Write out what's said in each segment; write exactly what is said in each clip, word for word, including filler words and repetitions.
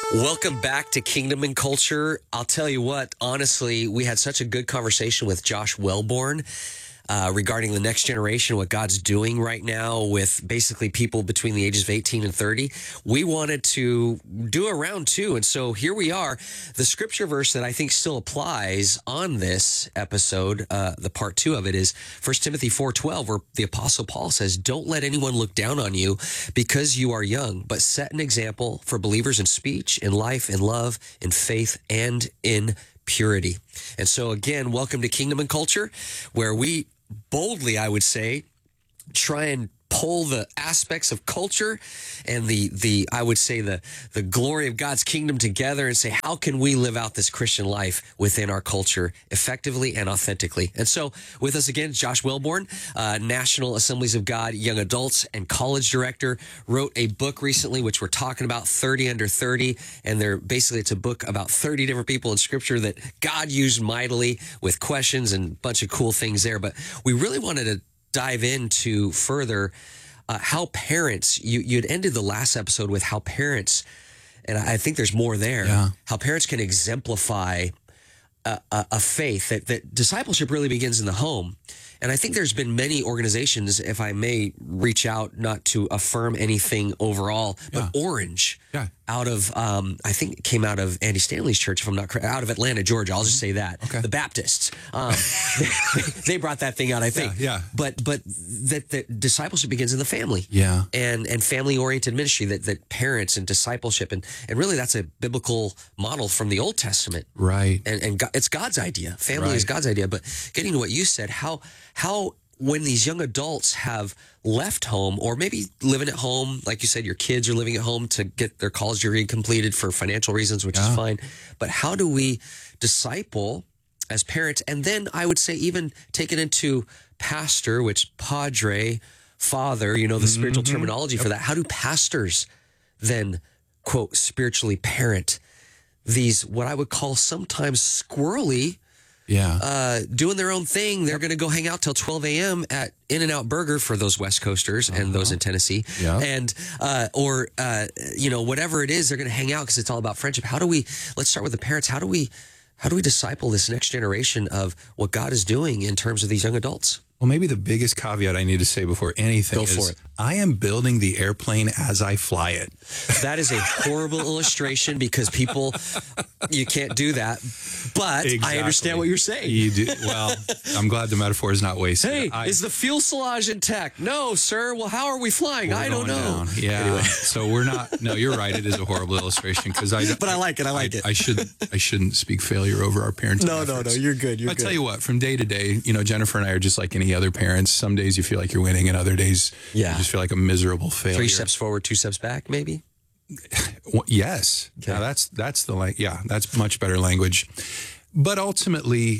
Welcome back to Kingdom and Culture. I'll tell you what, honestly, we had such a good conversation with Josh Wellborn uh, regarding the next generation, what God's doing right now with basically people between the ages of eighteen and thirty. We wanted to do a round two. And so here we are. The scripture verse that I think still applies on this episode, uh, the part two of it, is First Timothy four twelve, where the Apostle Paul says, "Don't let anyone look down on you because you are young, but set an example for believers in speech, in life, in love, in faith, and in purity." And so again, welcome to Kingdom and Culture, where we boldly, I would say, try and pull the aspects of culture and the, the I would say, the, the glory of God's kingdom together and say, how can we live out this Christian life within our culture effectively and authentically? And so with us again, Josh Wellborn, uh, National Assemblies of God Young Adults and College Director, wrote a book recently, which we're talking about, thirty under thirty. And they're basically, it's a book about thirty different people in scripture that God used mightily with questions and a bunch of cool things there. But we really wanted to dive into further uh, how parents, you, you'd ended the last episode with how parents, and I think there's more there, yeah. how parents can exemplify a, a, a faith, that, that discipleship really begins in the home. And I think there's been many organizations, if I may reach out, not to affirm anything overall, but yeah. Orange, yeah. out of, um, I think it came out of Andy Stanley's church, if I'm not correct, out of Atlanta, Georgia. I'll just say that. Okay. The Baptists. Um, they, they brought that thing out, I think. Yeah, yeah. But but that, that discipleship begins in the family. Yeah. And and family-oriented ministry, that, that parents and discipleship, and, and really that's a biblical model from the Old Testament. Right. And, and God, it's God's idea. Family right. is God's idea. But getting to what you said, how how when these young adults have left home, or maybe living at home, like you said, your kids are living at home to get their college degree completed for financial reasons, which yeah. is fine. But how do we disciple as parents? And then I would say even take it into pastor, which padre, father, you know, the spiritual mm-hmm. terminology yep. for that. How do pastors then, quote, spiritually parent these, what I would call sometimes squirrely, Yeah. Uh, doing their own thing? They're going to go hang out till twelve a.m. at In-N-Out Burger for those West Coasters uh-huh. and those in Tennessee. Yeah. And, uh, or, uh, you know, whatever it is, they're going to hang out because it's all about friendship. How do we, let's start with the parents. How do we, how do we disciple this next generation of what God is doing in terms of these young adults? Well, maybe the biggest caveat I need to say before anything Go is for it. I am building the airplane as I fly it. That is a horrible illustration because people, you can't do that. But exactly. I understand what you're saying. You do, well, I'm glad the metaphor is not wasted. Hey, I, is the fuselage intact? No, sir. Well, how are we flying? we're I don't going know. down. Yeah. Anyway. So we're not. No, you're right. It is a horrible illustration because I. But I like it. I like I, it. I should. I shouldn't speak failure over our parenting. No, no, efforts. no. You're good. You're I good. tell you what. From day to day, you know, Jennifer and I are just like any other parents. Some days you feel like you're winning, and other days Yeah. you just feel like a miserable failure. Three steps forward, two steps back, maybe? Well, yes. Okay. Now that's that's the like. Yeah, that's much better language. But ultimately,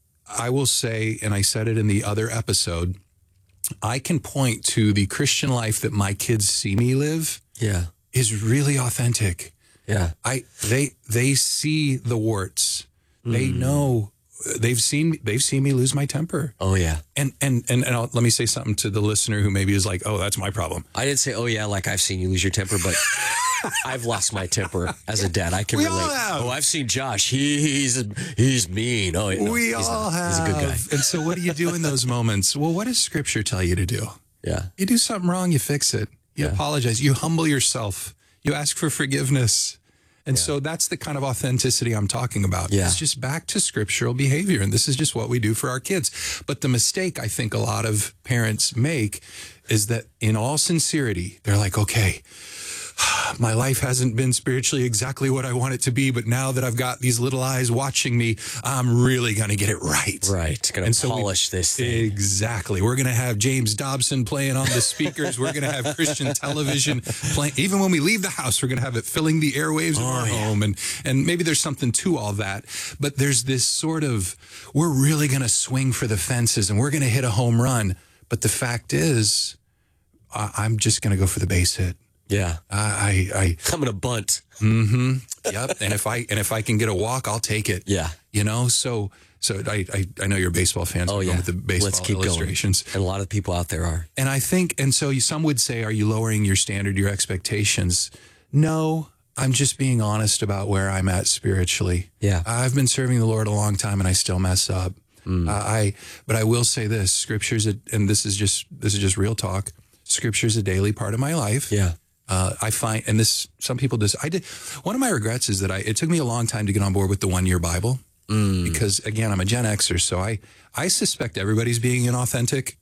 I will say, and I said it in the other episode, I can point to the Christian life that my kids see me live Yeah. is really authentic. Yeah. I they they see the warts. They Mm. know they've seen they've seen me lose my temper. Oh, yeah. And and and, and I'll, let me say something to the listener who maybe is like, "Oh, that's my problem." I didn't say, oh, yeah, like I've seen you lose your temper, but I've lost my temper as a dad. I can We relate. all have. Oh, I've seen Josh. He, he's he's mean. Oh, no, we he's all not. have. He's a good guy. And so, what do you do in those moments? Well, what does Scripture tell you to do? Yeah. You do something wrong, you fix it. You Yeah. apologize. You humble yourself. You ask for forgiveness. And so that's the kind of authenticity I'm talking about. Yeah. It's just back to scriptural behavior. And this is just what we do for our kids. But the mistake I think a lot of parents make is that in all sincerity, they're like, okay, my life hasn't been spiritually exactly what I want it to be, but now that I've got these little eyes watching me, I'm really going to get it right. Right. Going And to so we- polish this thing. Exactly. We're going to have James Dobson playing on the speakers. We're going to have Christian television playing. Even when we leave the house, we're going to have it filling the airwaves of Oh, our yeah. home. And, and maybe there's something to all that. But there's this sort of, we're really going to swing for the fences and we're going to hit a home run. But the fact is, I, I'm just going to go for the base hit. Yeah. I, I, I I'm going to bunt. mm-hmm. Yep. And if I, and if I can get a walk, I'll take it. Yeah. You know, so, so I, I, I know you're baseball fans. Oh, We're yeah. going with the baseball Let's keep illustrations. going. And a lot of people out there are. And I think, and so you, some would say, are you lowering your standard, your expectations? No, I'm just being honest about where I'm at spiritually. Yeah. I've been serving the Lord a long time and I still mess up. Mm. Uh, I, but I will say this, scripture's, a, and this is just, this is just real talk. Scripture's a daily part of my life. Yeah. Uh, I find, and this, some people just, I did, one of my regrets is that I, it took me a long time to get on board with the one year Bible mm. because again, I'm a Gen Xer. So I, I suspect everybody's being inauthentic.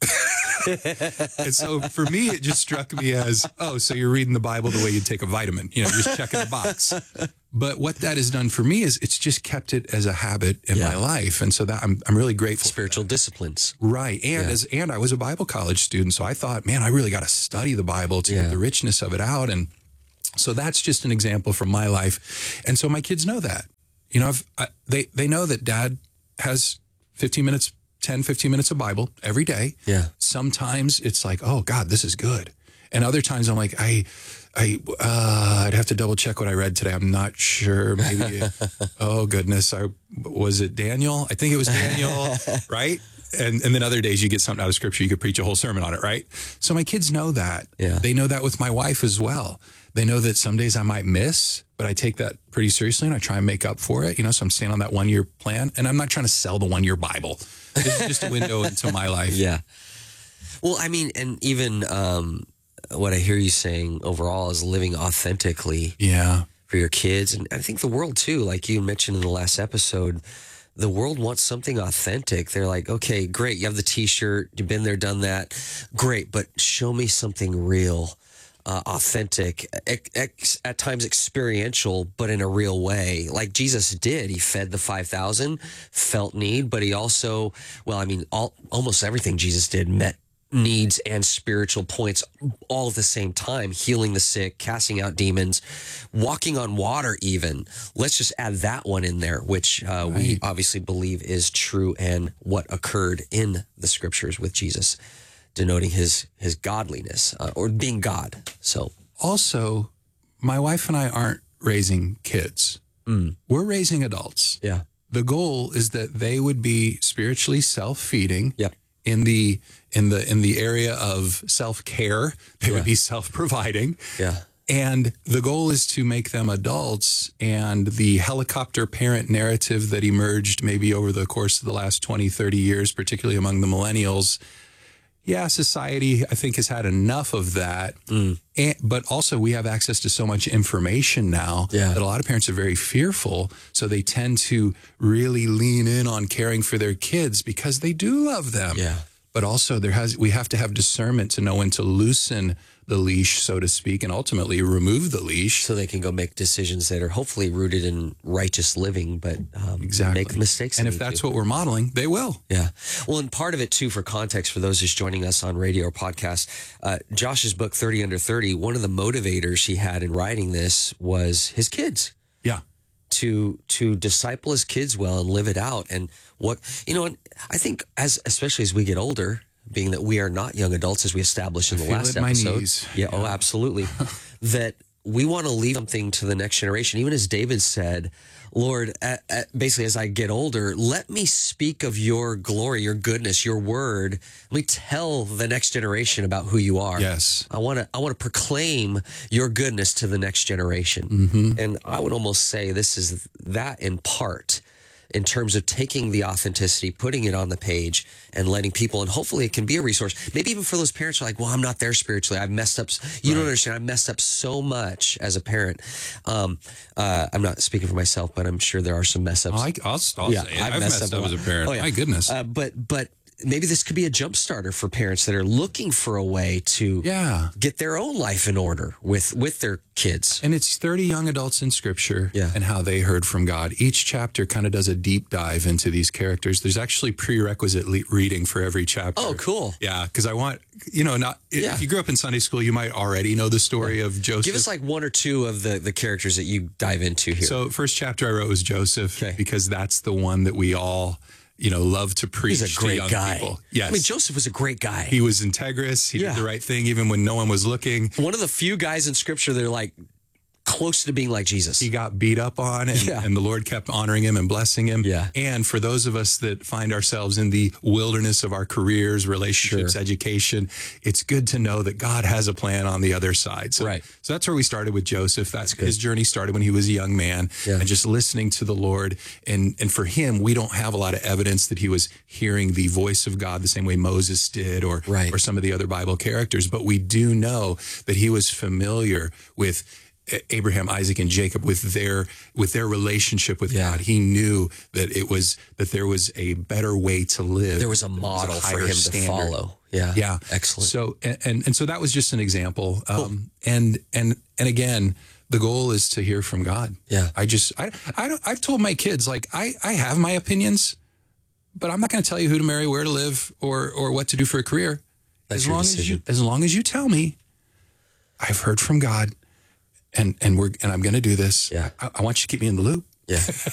And so for me, it just struck me as, oh, so you're reading the Bible the way you'd take a vitamin, you know, just checking a box. But what that has done for me is it's just kept it as a habit in yeah. my life. And so that I'm, I'm really grateful. Spiritual disciplines. Right. And yeah. as, and I was a Bible college student. So I thought, man, I really got to study the Bible to yeah. get the richness of it out. And so that's just an example from my life. And so my kids know that, you know, I've, I, they, they know that dad has fifteen minutes, ten, fifteen minutes of Bible every day. Yeah. Sometimes it's like, oh God, this is good. And other times I'm like, I, I, uh, I'd have to double check what I read today. I'm not sure. Maybe, oh goodness. I, was it Daniel? I think it was Daniel, right? And and then other days you get something out of scripture, you could preach a whole sermon on it, right? So my kids know that. Yeah. They know that with my wife as well. They know that some days I might miss, but I take that pretty seriously and I try and make up for it. You know, so I'm staying on that one year plan and I'm not trying to sell the one year Bible. It's just a window into my life. Yeah. Well, I mean, and even um, what I hear you saying overall is living authentically. Yeah. For your kids. And I think the world too, like you mentioned in the last episode, the world wants something authentic. They're like, okay, great. You have the t-shirt. You've been there, done that. Great. But show me something real, uh, authentic, ex- ex- at times experiential, but in a real way. Like Jesus did. He fed the five thousand, felt need, but he also, well, I mean, all, almost everything Jesus did met needs and spiritual points all at the same time, healing the sick, casting out demons, walking on water even. Let's just add that one in there, which uh, right. we obviously believe is true and what occurred in the scriptures with Jesus, denoting his his godliness uh, or being God. So also, my wife and I aren't raising kids. Mm. We're raising adults. Yeah. The goal is that they would be spiritually self-feeding. Yep. In the in the in the area of self-care, they yeah. would be self-providing. Yeah. And the goal is to make them adults. And the helicopter parent narrative that emerged maybe over the course of the last twenty, thirty years, particularly among the millennials, yeah, society, I think, has had enough of that. Mm. And, but also we have access to so much information now yeah. that a lot of parents are very fearful. So they tend to really lean in on caring for their kids because they do love them. Yeah. But also there has we have to have discernment to know when to loosen the leash, so to speak, and ultimately remove the leash. So they can go make decisions that are hopefully rooted in righteous living, but um, exactly. make mistakes. And if that's to. what we're modeling, they will. Yeah. Well, and part of it, too, for context, for those who's joining us on radio or podcast, uh, Josh's book, thirty under thirty, one of the motivators he had in writing this was his kids. Yeah. To to disciple his kids well and live it out. And what, you know, I think as especially as we get older, being that we are not young adults, as we established in the last episode. Yeah, yeah, oh, absolutely. That we want to leave something to the next generation. Even as David said, Lord, at, at, basically as I get older, let me speak of your glory, your goodness, your word. Let me tell the next generation about who you are. Yes. I want to I want to proclaim your goodness to the next generation. Mm-hmm. And I would almost say this is that in part, in terms of taking the authenticity, putting it on the page and letting people, and hopefully it can be a resource. Maybe even for those parents who are like, well, I'm not there spiritually. I've messed up. You right. don't understand. I've messed up so much as a parent. Um, uh, I'm not speaking for myself, but I'm sure there are some mess ups. Oh, I, I'll, I'll yeah, say it. I've, I've messed, messed up, up as a parent. Oh, yeah. My goodness. Uh, but, but, maybe this could be a jump starter for parents that are looking for a way to yeah. get their own life in order with, with their kids. And it's thirty young adults in scripture yeah. and how they heard from God. Each chapter kind of does a deep dive into these characters. There's actually prerequisite le- reading for every chapter. Oh, cool. Yeah, because I want, you know, not yeah. if you grew up in Sunday school, you might already know the story yeah. of Joseph. Give us like one or two of the, the characters that you dive into here. So first chapter I wrote was Joseph okay. because that's the one that we all... you know, love to preach He's a great to young guy. people. Yes. I mean, Joseph was a great guy. He was integrous. He yeah. did the right thing even when no one was looking. One of the few guys in scripture that are like close to being like Jesus. He got beat up on, and, Yeah. and the Lord kept honoring him and blessing him. Yeah. And for those of us that find ourselves in the wilderness of our careers, relationships, Sure. education, it's good to know that God has a plan on the other side. So, Right. so that's where we started with Joseph. That's his journey started when he was a young man, Yeah. and just listening to the Lord. And and for him, we don't have a lot of evidence that he was hearing the voice of God the same way Moses did, or Right. or some of the other Bible characters. But we do know that he was familiar with Abraham, Isaac, and Jacob, with their with their relationship with Yeah. God. He knew that it was that there was a better way to live. There was a model for higher him standard. to follow. Yeah. Yeah, Excellent. So and and, and so that was just an example. Um, and and and again, the goal is to hear from God. Yeah. I just I I don't, I've told my kids, like, I I have my opinions, but I'm not going to tell you who to marry, where to live, or or what to do for a career. That's as your long decision. as you as long as you tell me I've heard from God, and and we're and I'm going to do this. Yeah. I, I want you to keep me in the loop. Yeah.